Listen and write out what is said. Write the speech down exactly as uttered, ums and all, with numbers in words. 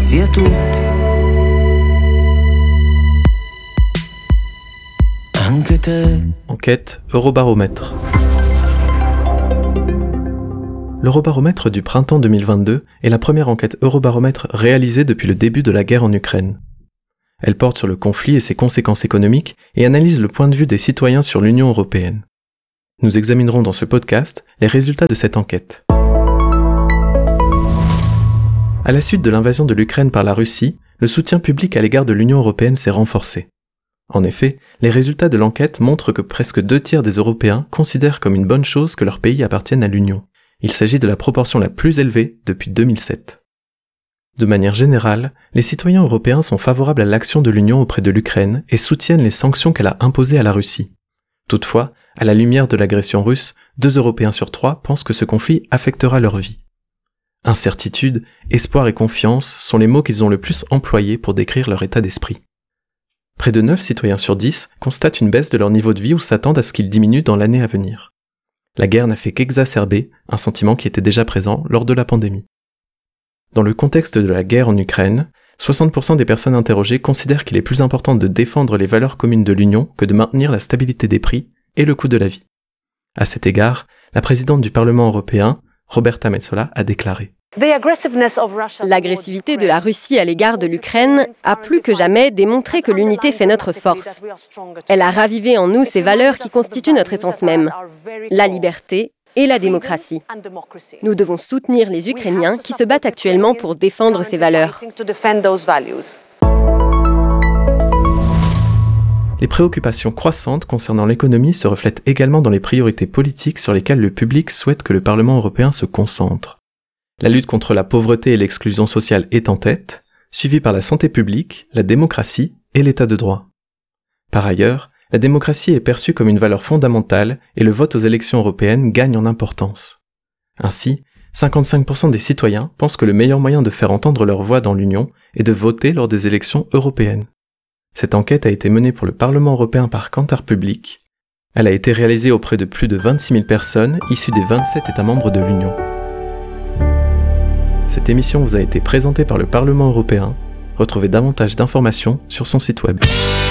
via tutti, anche te. Enquête Eurobaromètre. L'Eurobaromètre du printemps deux mille vingt-deux est la première enquête Eurobaromètre réalisée depuis le début de la guerre en Ukraine. Elle porte sur le conflit et ses conséquences économiques et analyse le point de vue des citoyens sur l'Union européenne. Nous examinerons dans ce podcast les résultats de cette enquête. À la suite de l'invasion de l'Ukraine par la Russie, le soutien public à l'égard de l'Union européenne s'est renforcé. En effet, les résultats de l'enquête montrent que presque deux tiers des Européens considèrent comme une bonne chose que leur pays appartienne à l'Union. Il s'agit de la proportion la plus élevée depuis deux mille sept. De manière générale, les citoyens européens sont favorables à l'action de l'Union auprès de l'Ukraine et soutiennent les sanctions qu'elle a imposées à la Russie. Toutefois, à la lumière de l'agression russe, deux Européens sur trois pensent que ce conflit affectera leur vie. Incertitude, espoir et confiance sont les mots qu'ils ont le plus employés pour décrire leur état d'esprit. Près de neuf citoyens sur dix constatent une baisse de leur niveau de vie ou s'attendent à ce qu'il diminue dans l'année à venir. La guerre n'a fait qu'exacerber un sentiment qui était déjà présent lors de la pandémie. Dans le contexte de la guerre en Ukraine, soixante pour cent des personnes interrogées considèrent qu'il est plus important de défendre les valeurs communes de l'Union que de maintenir la stabilité des prix et le coût de la vie. À cet égard, la présidente du Parlement européen, Roberta Metsola, a déclaré: L'agressivité de la Russie à l'égard de l'Ukraine a plus que jamais démontré que l'unité fait notre force. Elle a ravivé en nous ces valeurs qui constituent notre essence même, la liberté et la démocratie. Nous devons soutenir les Ukrainiens qui se battent actuellement pour défendre ces valeurs. Les préoccupations croissantes concernant l'économie se reflètent également dans les priorités politiques sur lesquelles le public souhaite que le Parlement européen se concentre. La lutte contre la pauvreté et l'exclusion sociale est en tête, suivie par la santé publique, la démocratie et l'état de droit. Par ailleurs, la démocratie est perçue comme une valeur fondamentale et le vote aux élections européennes gagne en importance. Ainsi, cinquante-cinq pour cent des citoyens pensent que le meilleur moyen de faire entendre leur voix dans l'Union est de voter lors des élections européennes. Cette enquête a été menée pour le Parlement européen par Kantar Public. Elle a été réalisée auprès de plus de vingt-six mille personnes issues des vingt-sept États membres de l'Union. Cette émission vous a été présentée par le Parlement européen. Retrouvez davantage d'informations sur son site web.